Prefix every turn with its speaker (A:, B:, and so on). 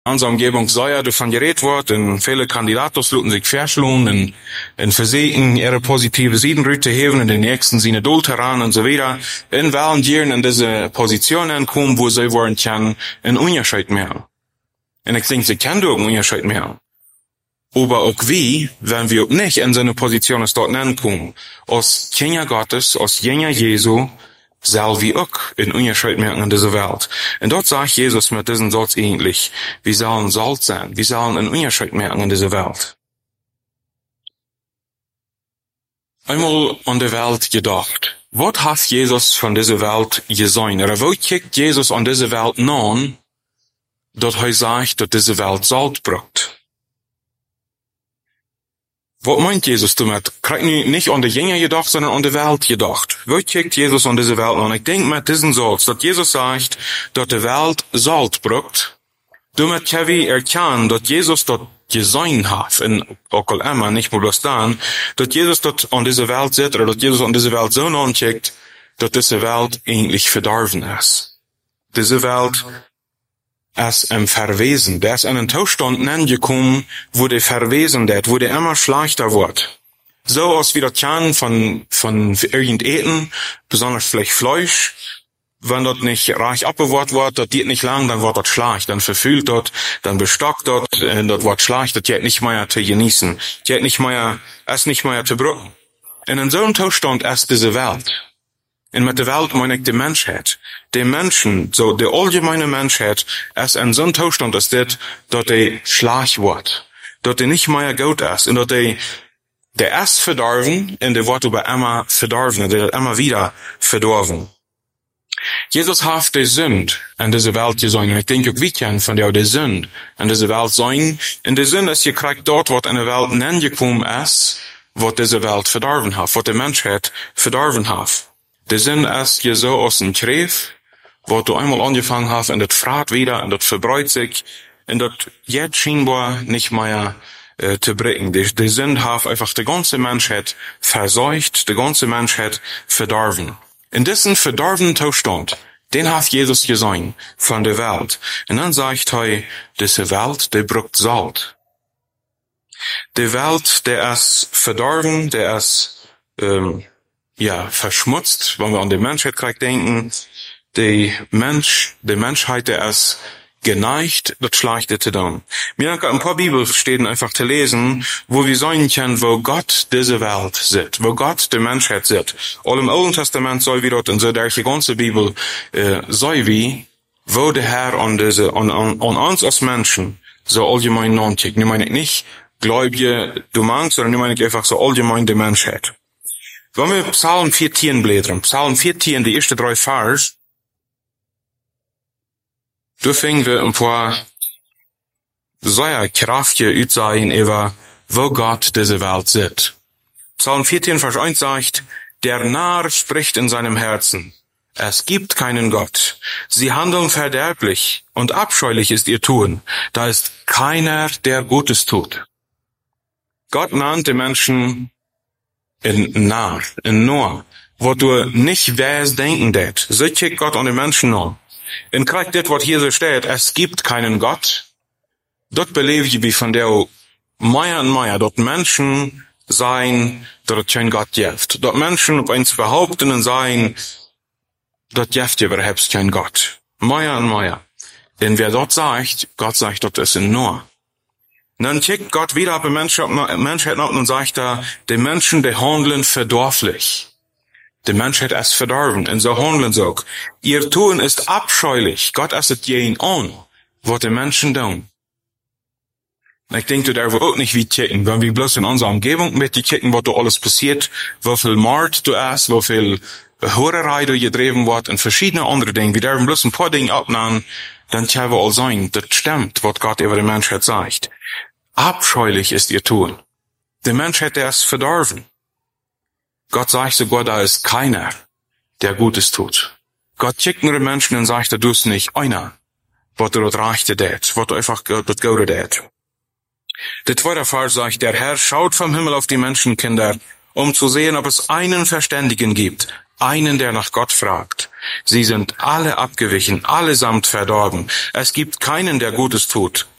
A: In unserer Umgebung soll ja davon geredet wird, und viele Kandidaten luten sich verschlungen, und versuchen ihre positive Siedenrüte heben, in den nächsten Sinne Dulteran und so weiter, in welchen Jahren in diese Positionen kommen, wo sie wollen können, einen Unterschied mehr. Und ich denke, sie können doch einen Unterschied mehr. Aber auch wie, wenn wir auch nicht in so eine Position dort kommen, als Kinder Gottes, als Jünger Jesu, soll wir auch in Unterschied merken in dieser Welt. Und dort sagt Jesus mit diesem Satz eigentlich, wir sollen Salz sein, wir sollen einen Unterschied merken in dieser Welt. Einmal an der Welt gedacht. Was hat Jesus von dieser Welt gesehen? Oder wo kijkt Jesus an diese Welt an, dass er sagt, dass diese Welt Salz braucht? Was meint Jesus damit? Kriegt nicht an die Jünger gedacht, sondern an die Welt gedacht. Wo kijkt Jesus an diese Welt an? Ich denke mit diesem Satz, dass Jesus sagt, dass die Welt Salz braucht. Damit können wir erkennen, dass Jesus dort gesehen hat, in auch immer, nicht nur bloß dann, dass Jesus dort an diese Welt sitzt, oder dass Jesus an diese Welt so ankickt, dass diese Welt eigentlich verdorben ist. Diese Welt ist im Verwesen. Der ist in einen Zustand angekommen, wo der verwesen wird, wo der immer schlechter wird. So als wir das kennen von irgendetwas, besonders vielleicht Fleisch. Wenn dort nicht reich abbewahrt wird, das geht nicht lang, dann wird das schlecht, dann verfühlt dort, dann bestockt dort wird schlecht, das geht nicht mehr zu genießen, geht nicht mehr, ist nicht mehr zu brücken. Und in so einem Zustand ist diese Welt. Und mit der Welt meine ich die Menschheit. Die Menschen, so die allgemeine Menschheit, ist in so einem Zustand, dass die schlecht wird, dass die nicht mehr gut ist, und dass der ist verdorben, und der wird aber immer verdorben, der wird immer wieder verdorben. Jesus hat die Sünde in dieser Welt gesehen. Und ich denke, auch wir kennen von der die Sünde in dieser Welt sein. Und die Sünde ist gekriegt dort, was in der Welt angekommen ist, was diese Welt verdorben hat, was die Menschheit verdorben hat. Die Sünde ist ja so aus dem Kreif, wo du einmal angefangen hast, und das fragt wieder, und das verbreut sich, und das jetzt scheinbar nicht mehr zu bringen. Die Sünde hat einfach die ganze Menschheit verseucht, die ganze Menschheit verdorben. In diesem verdorbenen Zustand, den hat Jesus gesehen von der Welt. Und dann sagt er, diese Welt, die braucht Salz. Die Welt, der ist verdorben, der ist verschmutzt, wenn wir an die Menschheit gleich denken. Die Menschheit, der ist geneigt, das Schlechte zu tun. Mir ein paar Bibelstellen einfach zu lesen, wo wir sehen können, wo Gott diese Welt sieht, wo Gott die Menschheit sieht. All im Alten Testament soll wir dort in so der ganze Bibel soll wie, wo der Herr an uns als Menschen so allgemein nachdenkt. Ich meine nicht Gläubige, du meinst, sondern ich meine einfach so allgemein die Menschheit. Wenn wir Psalm 14 blättern, Psalm 14, die ersten 3 Vers, da fingen wir ein paar sehr kraftige Aussagen über, wo Gott diese Welt sieht. Psalm 14, Vers 1 sagt, der Narr spricht in seinem Herzen, es gibt keinen Gott. Sie handeln verderblich und abscheulich ist ihr Tun. Da ist keiner, der Gutes tut. Gott nannte Menschen in Narr, in Noah, wo du nicht wärst denken det. So kickt Gott an den Menschen an. Und kriegt das, was hier so steht, es gibt keinen Gott. Dort belebe ich wie von der Meier und Meier, dort Menschen sein, dass es kein Gott gibt. Dort Menschen auf eins behaupten und sagen, dort gibt überhaupt kein Gott. Meier und Meier. Denn wer dort sagt, Gott sagt, dort ist in Noah. Und dann kickt Gott wieder auf die Menschheit ab und sagt da, die Menschen, die handeln verdorflich. Die Menschheit ist verdorben, und so handeln sie auch. Ihr Tun ist abscheulich. Gott ist es jeden an, was die Menschen tun. Ich denke, da wir auch nicht wie kicken, wenn wir bloß in unserer Umgebung mit kicken, was da alles passiert, wie viel Mord du hast, wie viel Hurerei du getrieben wird, und verschiedene andere Dinge. Wir dürfen bloß ein paar Dinge abnehmen, dann können wir all sein, das stimmt, was Gott über die Menschheit sagt. Abscheulich ist ihr Tun. Die Menschheit, der ist verdorben. Gott sagt sogar, da ist keiner, der Gutes tut. Gott schickt nur Menschen und sagt, du ist nicht einer, was du dort reichte det, was du einfach dort gehört det. Der zweite Vers sagt, der Herr schaut vom Himmel auf die Menschenkinder, um zu sehen, ob es einen Verständigen gibt, einen, der nach Gott fragt. Sie sind alle abgewichen, allesamt verdorben. Es gibt keinen, der Gutes tut.